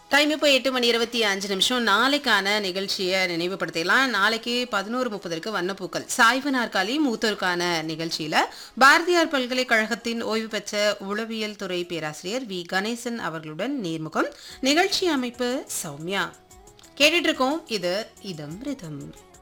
Time இப்போ 8:25 நாளைக்கான நிகழ்ச்சியை நினைவுபடுத்திடலாம். நாளைக்கு 11:30 வண்ணப்பூக்கள் சாய்வு நாற்காலி மூத்தோருக்கான நிகழ்ச்சியில பாரதியார் பல்கலைக்கழகத்தின் ஓய்வு பெற்ற உளவியல் துறை பேராசிரியர் வி கணேசன் அவர்களுடன் நேர்முகம். நிகழ்ச்சி அமைப்பு சௌமியா. கேட்டுட்டு இருக்கோம். இது இதம் ரிதம்.